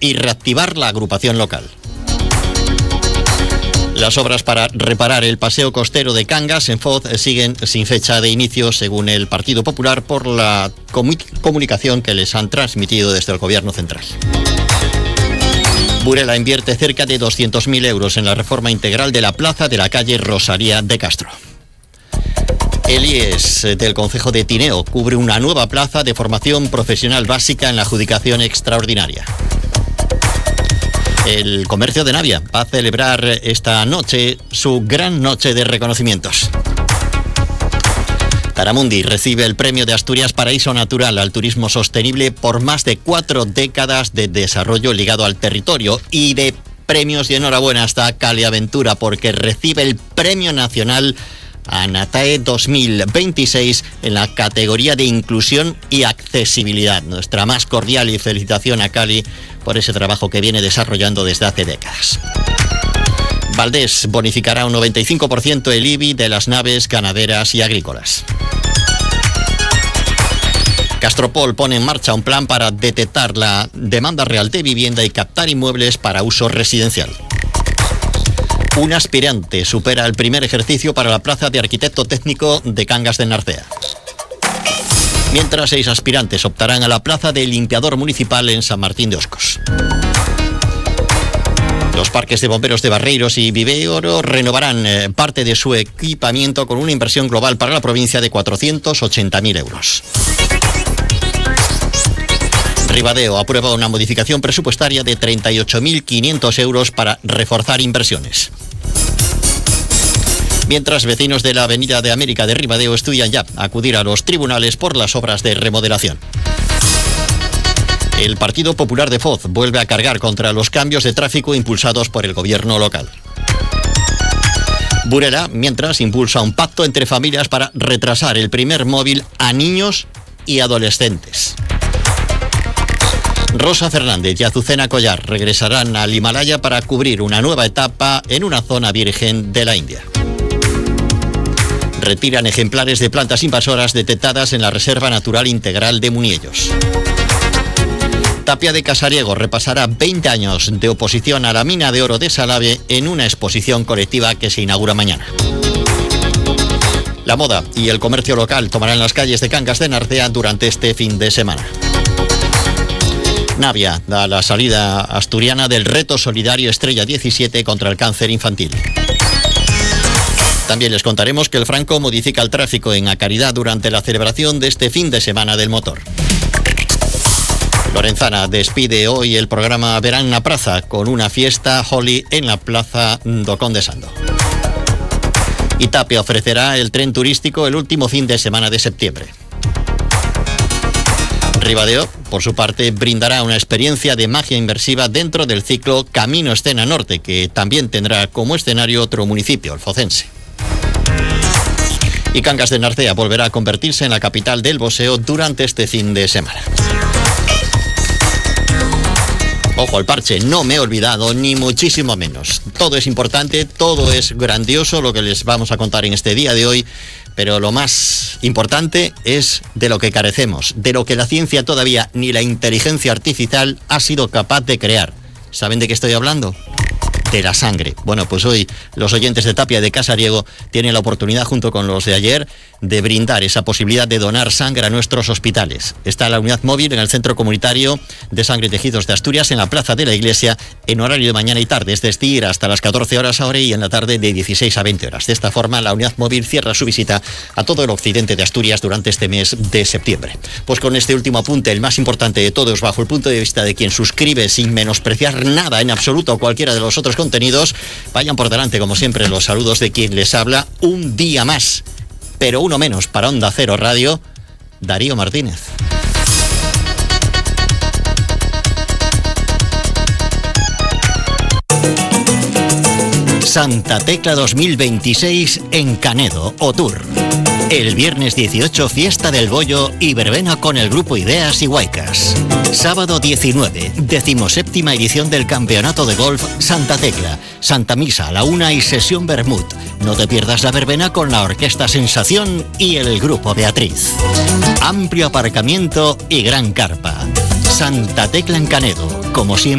y reactivar la agrupación local. Las obras para reparar el paseo costero de Cangas en Foz siguen sin fecha de inicio, según el Partido Popular, por la comunicación que les han transmitido desde el Gobierno central. Burela invierte cerca de 200.000 euros en la reforma integral de la plaza de la calle Rosalía de Castro. El IES del Concejo de Tineo cubre una nueva plaza de formación profesional básica en la adjudicación extraordinaria. El comercio de Navia va a celebrar esta noche su gran noche de reconocimientos. Taramundi recibe el premio de Asturias Paraíso Natural al turismo sostenible por más de 4 décadas de desarrollo ligado al territorio, y de premios y enhorabuena hasta Caliaventura, porque recibe el Premio Nacional Anatae 2026 en la categoría de inclusión y accesibilidad. Nuestra más cordial y felicitación a Cali por ese trabajo que viene desarrollando desde hace décadas. Valdés bonificará un 95% el IBI de las naves ganaderas y agrícolas. Castropol pone en marcha un plan para detectar la demanda real de vivienda y captar inmuebles para uso residencial. Un aspirante supera el primer ejercicio para la plaza de arquitecto técnico de Cangas de Narcea. Mientras 6 aspirantes optarán a la plaza de limpiador municipal en San Martín de Oscos. Los parques de bomberos de Barreiros y Viveiro renovarán parte de su equipamiento con una inversión global para la provincia de 480.000 euros. Ribadeo aprueba una modificación presupuestaria de 38.500 euros para reforzar inversiones. Mientras, vecinos de la Avenida de América de Ribadeo estudian ya acudir a los tribunales por las obras de remodelación. El Partido Popular de Foz vuelve a cargar contra los cambios de tráfico impulsados por el gobierno local. Burela, mientras, impulsa un pacto entre familias para retrasar el primer móvil a niños y adolescentes. Rosa Fernández y Azucena Collar regresarán al Himalaya para cubrir una nueva etapa en una zona virgen de la India. Retiran ejemplares de plantas invasoras detectadas en la Reserva Natural Integral de Muniellos. Tapia de Casariego repasará 20 años de oposición a la mina de oro de Salave en una exposición colectiva que se inaugura mañana. La moda y el comercio local tomarán las calles de Cangas de Narcea durante este fin de semana. Navia da la salida asturiana del reto solidario Estrella 17 contra el cáncer infantil. También les contaremos que el Franco modifica el tráfico en A Caridad durante la celebración de este fin de semana del motor. Lorenzana despide hoy el programa Verán na Praza con una fiesta Holly en la Plaza do Conde Sando. Y Tapia ofrecerá el tren turístico el último fin de semana de septiembre. Ribadeo, por su parte, brindará una experiencia de magia inmersiva dentro del ciclo Camino Escena Norte, que también tendrá como escenario otro municipio, el focense. Y Cangas de Narcea volverá a convertirse en la capital del boxeo durante este fin de semana. Ojo al parche, no me he olvidado, ni muchísimo menos. Todo es importante, todo es grandioso lo que les vamos a contar en este día de hoy, pero lo más importante es de lo que carecemos, de lo que la ciencia todavía ni la inteligencia artificial ha sido capaz de crear. ¿Saben de qué estoy hablando? De la sangre. Bueno, pues hoy los oyentes de Tapia de Casariego tienen la oportunidad, junto con los de ayer, de brindar esa posibilidad de donar sangre a nuestros hospitales. Está la unidad móvil en el Centro Comunitario de Sangre y Tejidos de Asturias, en la Plaza de la Iglesia, en horario de mañana y tarde, es decir, hasta las 14 horas ahora y en la tarde de 16 a 20 horas. De esta forma, la unidad móvil cierra su visita a todo el occidente de Asturias durante este mes de septiembre. Pues con este último apunte, el más importante de todos, bajo el punto de vista de quien suscribe sin menospreciar nada en absoluto cualquiera de los otros contenidos, vayan por delante, como siempre, los saludos de quien les habla. Un día más, pero uno menos para Onda Cero Radio, Darío Martínez. Santa Tecla 2026 en Canedo, Otur. El viernes 18, fiesta del bollo y verbena con el grupo Ideas y Huaycas. Sábado 19, 17ª edición del Campeonato de Golf Santa Tecla. Santa Misa a la 1 y sesión Bermud. No te pierdas la verbena con la Orquesta Sensación y el grupo Beatriz. Amplio aparcamiento y gran carpa. Santa Tecla en Canedo, como siempre.